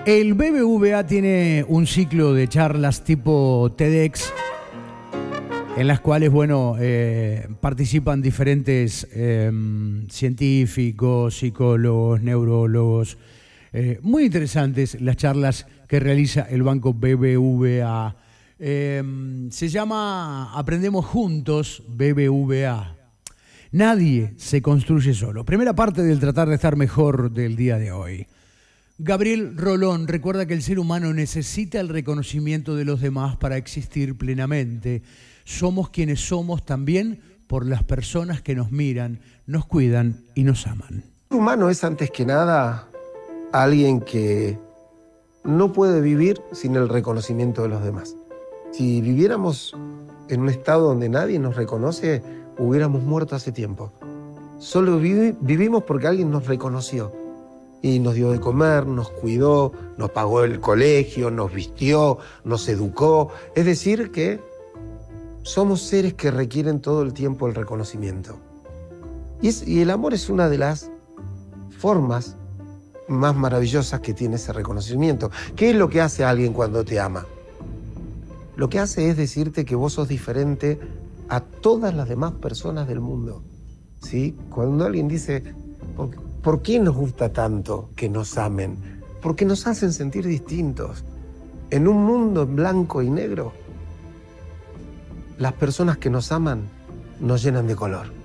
El BBVA tiene un ciclo de charlas tipo TEDx en las cuales, bueno, participan diferentes científicos, psicólogos, neurólogos. Muy interesantes las charlas que realiza el Banco BBVA. Se llama Aprendemos Juntos BBVA. Nadie se construye solo. Primera parte del tratar de estar mejor del día de hoy. Gabriel Rolón recuerda que el ser humano necesita el reconocimiento de los demás para existir plenamente. Somos quienes somos también por las personas que nos miran, nos cuidan y nos aman. El ser humano es antes que nada alguien que no puede vivir sin el reconocimiento de los demás. Si viviéramos en un estado donde nadie nos reconoce, hubiéramos muerto hace tiempo. Solo vivimos porque alguien nos reconoció y nos dio de comer, nos cuidó, nos pagó el colegio, nos vistió, nos educó. Es decir que somos seres que requieren todo el tiempo el reconocimiento. Y el amor es una de las formas más maravillosas que tiene ese reconocimiento. ¿Qué es lo que hace alguien cuando te ama? Lo que hace es decirte que vos sos diferente a todas las demás personas del mundo. ¿Sí? Cuando alguien dice, ¿por qué nos gusta tanto que nos amen? Porque nos hacen sentir distintos. En un mundo en blanco y negro, las personas que nos aman nos llenan de color.